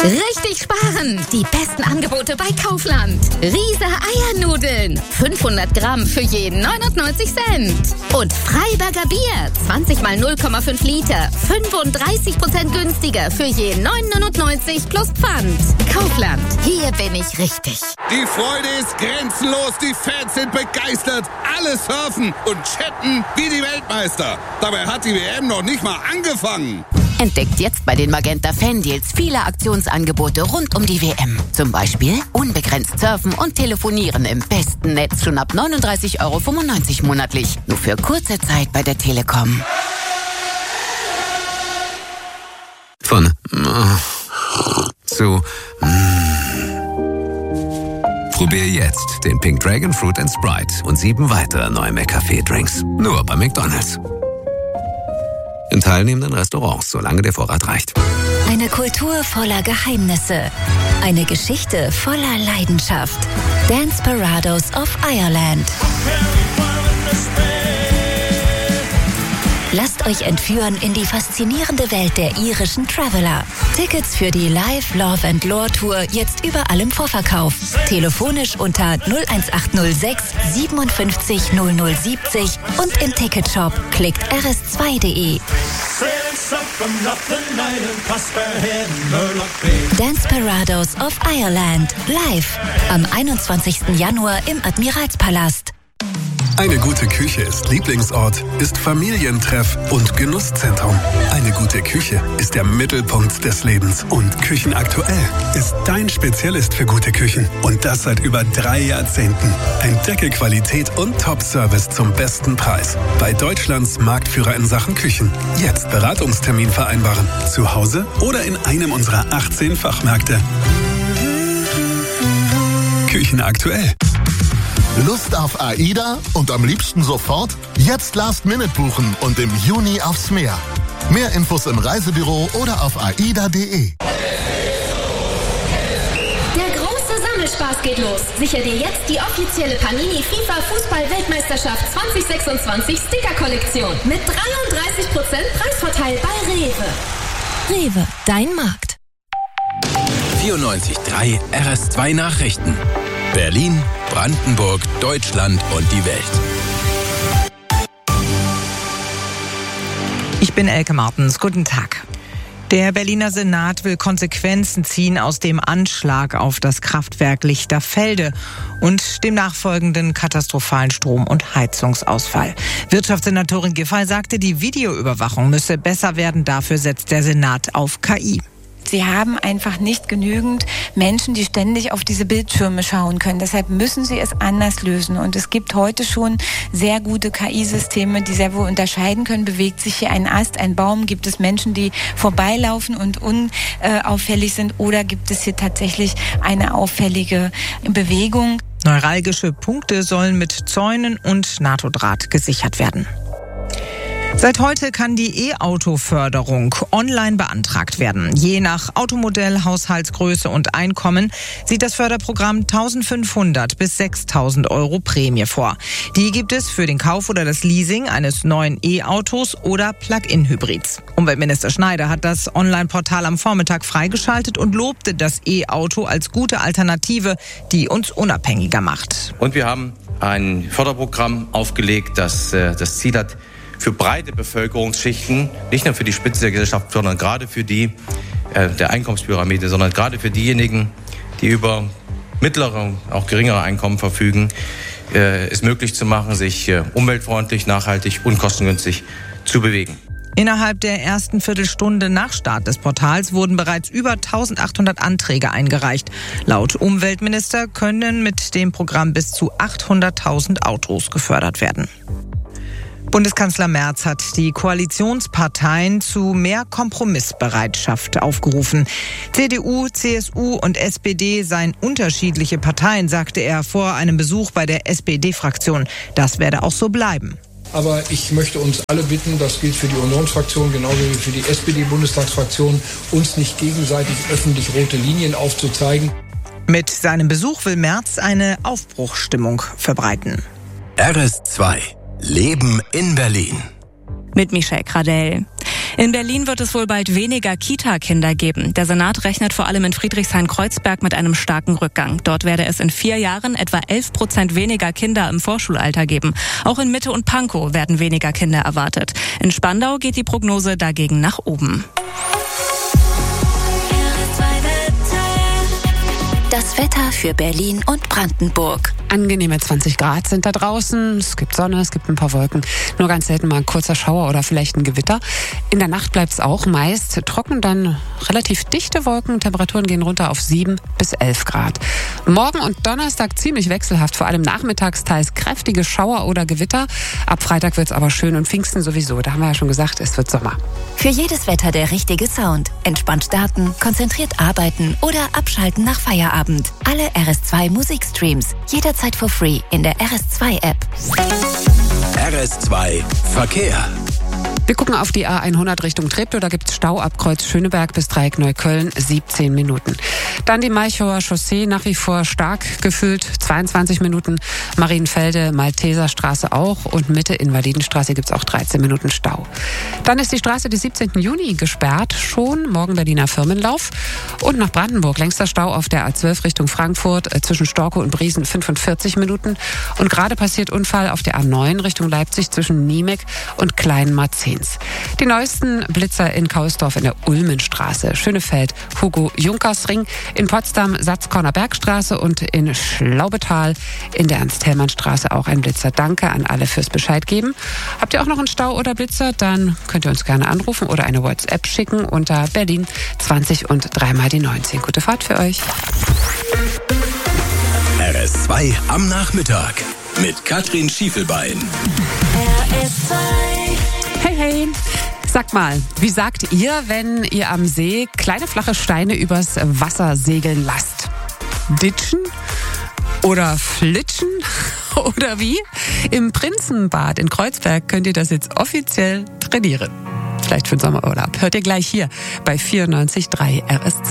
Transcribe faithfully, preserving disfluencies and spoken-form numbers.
Richtig sparen! Die besten Angebote bei Kaufland. Riese Eiernudeln. fünfhundert Gramm für jeden neunundneunzig Cent. Und Freiberger Bier. zwanzig mal null Komma fünf Liter. fünfunddreißig Prozent günstiger für jeden neun neunundneunzig plus Pfand. Kaufland. Hier bin ich richtig. Die Freude ist grenzenlos. Die Fans sind begeistert. Alle surfen und chatten wie die Weltmeister. Dabei hat die W M noch nicht mal angefangen. Entdeckt jetzt bei den Magenta Fan-Deals viele Aktionsangebote rund um die W M. Zum Beispiel unbegrenzt surfen und telefonieren im besten Netz schon ab neununddreißig Euro fünfundneunzig monatlich. Nur für kurze Zeit bei der Telekom. Von zu Probier jetzt den Pink Dragon Fruit and Sprite und sieben weitere neue McCafé-Drinks. Nur bei McDonald's. In teilnehmenden Restaurants, solange der Vorrat reicht. Eine Kultur voller Geheimnisse. Eine Geschichte voller Leidenschaft. Desperados of Ireland. Lasst euch entführen in die faszinierende Welt der irischen Traveller. Tickets für die Live, Love and Lore Tour jetzt überall im Vorverkauf. Telefonisch unter null eins acht null sechs siebenundfünfzig null null siebzig und im Ticketshop klickt r s zwei punkt de. Desperados of Ireland live am einundzwanzigsten Januar im Admiralspalast. Eine gute Küche ist Lieblingsort, ist Familientreff und Genusszentrum. Eine gute Küche ist der Mittelpunkt des Lebens. Und Küchenaktuell ist dein Spezialist für gute Küchen. Und das seit über drei Jahrzehnten. Entdecke Qualität und Top-Service zum besten Preis. Bei Deutschlands Marktführer in Sachen Küchen. Jetzt Beratungstermin vereinbaren. Zu Hause oder in einem unserer achtzehn Fachmärkte. Küchenaktuell. Lust auf AIDA und am liebsten sofort? Jetzt Last Minute buchen und im Juni aufs Meer. Mehr Infos im Reisebüro oder auf aida punkt de. Der große Sammelspaß geht los. Sicher dir jetzt die offizielle Panini FIFA Fußball-Weltmeisterschaft zwanzig sechsundzwanzig Sticker-Kollektion mit dreiunddreißig Prozent Preisvorteil bei Rewe. Rewe, dein Markt. vierundneunzig Komma drei R S zwei Nachrichten. Berlin, Brandenburg, Deutschland und die Welt. Ich bin Elke Martens. Guten Tag. Der Berliner Senat will Konsequenzen ziehen aus dem Anschlag auf das Kraftwerk Lichterfelde und dem nachfolgenden katastrophalen Strom- und Heizungsausfall. Wirtschaftssenatorin Giffey sagte, die Videoüberwachung müsse besser werden. Dafür setzt der Senat auf K I. Sie haben einfach nicht genügend Menschen, die ständig auf diese Bildschirme schauen können. Deshalb müssen sie es anders lösen. Und es gibt heute schon sehr gute K I-Systeme, die sehr wohl unterscheiden können. Bewegt sich hier ein Ast, ein Baum? Gibt es Menschen, die vorbeilaufen und unauffällig sind? Oder gibt es hier tatsächlich eine auffällige Bewegung? Neuralgische Punkte sollen mit Zäunen und NATO-Draht gesichert werden. Seit heute kann die E-Auto-Förderung online beantragt werden. Je nach Automodell, Haushaltsgröße und Einkommen sieht das Förderprogramm eintausendfünfhundert bis sechstausend Euro Prämie vor. Die gibt es für den Kauf oder das Leasing eines neuen E-Autos oder Plug-in-Hybrids. Umweltminister Schneider hat das Online-Portal am Vormittag freigeschaltet und lobte das E-Auto als gute Alternative, die uns unabhängiger macht. Und wir haben ein Förderprogramm aufgelegt, das äh, das Ziel hat, für breite Bevölkerungsschichten, nicht nur für die Spitze der Gesellschaft, sondern gerade für die äh, der Einkommenspyramide, sondern gerade für diejenigen, die über mittlere, auch geringere Einkommen verfügen, äh, es möglich zu machen, sich äh, umweltfreundlich, nachhaltig und kostengünstig zu bewegen. Innerhalb der ersten Viertelstunde nach Start des Portals wurden bereits über eintausendachthundert Anträge eingereicht. Laut Umweltminister können mit dem Programm bis zu achthunderttausend Autos gefördert werden. Bundeskanzler Merz hat die Koalitionsparteien zu mehr Kompromissbereitschaft aufgerufen. C D U, C S U und S P D seien unterschiedliche Parteien, sagte er vor einem Besuch bei der S P D-Fraktion. Das werde auch so bleiben. Aber ich möchte uns alle bitten, das gilt für die Unionsfraktion genauso wie für die S P D-Bundestagsfraktion, uns nicht gegenseitig öffentlich rote Linien aufzuzeigen. Mit seinem Besuch will Merz eine Aufbruchsstimmung verbreiten. R S zwei Leben in Berlin. Mit Michelle Gradell. In Berlin wird es wohl bald weniger Kita-Kinder geben. Der Senat rechnet vor allem in Friedrichshain-Kreuzberg mit einem starken Rückgang. Dort werde es in vier Jahren etwa elf Prozent weniger Kinder im Vorschulalter geben. Auch in Mitte und Pankow werden weniger Kinder erwartet. In Spandau geht die Prognose dagegen nach oben. Das Wetter für Berlin und Brandenburg. Angenehme zwanzig Grad sind da draußen. Es gibt Sonne, es gibt ein paar Wolken. Nur ganz selten mal ein kurzer Schauer oder vielleicht ein Gewitter. In der Nacht bleibt es auch meist trocken, dann relativ dichte Wolken. Temperaturen gehen runter auf sieben bis elf Grad. Morgen und Donnerstag ziemlich wechselhaft, vor allem nachmittags teils kräftige Schauer oder Gewitter. Ab Freitag wird es aber schön und Pfingsten sowieso. Da haben wir ja schon gesagt, es wird Sommer. Für jedes Wetter der richtige Sound. Entspannt starten, konzentriert arbeiten oder abschalten nach Feierabend. Alle R S zwei Musikstreams. Jederzeit for free in der R S zwei App. R S zwei Verkehr. Wir gucken auf die A hundert Richtung Treptow. Da gibt es Stau ab Kreuz Schöneberg bis Dreieck Neukölln, siebzehn Minuten. Dann die Malchower Chaussee, nach wie vor stark gefüllt, zweiundzwanzig Minuten. Marienfelde, Malteserstraße auch. Und Mitte Invalidenstraße gibt es auch dreizehn Minuten Stau. Dann ist die Straße des siebzehnten Juni gesperrt. Schon morgen Berliner Firmenlauf. Und nach Brandenburg längster Stau auf der A zwölf Richtung Frankfurt, äh, zwischen Storkow und Briesen fünfundvierzig Minuten. Und gerade passiert Unfall auf der A neun Richtung Leipzig zwischen Niemek und Kleinmarzens. Die neuesten Blitzer in Kausdorf in der Ulmenstraße, Schönefeld, Hugo-Junkers-Ring, in Potsdam Satzkorner Bergstraße und in Schlaubetal in der Ernst-Hellmann-Straße auch ein Blitzer. Danke an alle fürs Bescheid geben. Habt ihr auch noch einen Stau oder Blitzer? Dann könnt ihr uns gerne anrufen oder eine WhatsApp schicken unter Berlin zwanzig und dreimal die neunzehn. Gute Fahrt für euch. R S zwei am Nachmittag mit Katrin Schiefelbein. R S zwei. Hey, hey. Sag mal, wie sagt ihr, wenn ihr am See kleine flache Steine übers Wasser segeln lasst? Ditschen? Oder flitschen? Oder wie? Im Prinzenbad in Kreuzberg könnt ihr das jetzt offiziell trainieren. Vielleicht für den Sommerurlaub. Hört ihr gleich hier bei vierundneunzig Komma drei R S zwei.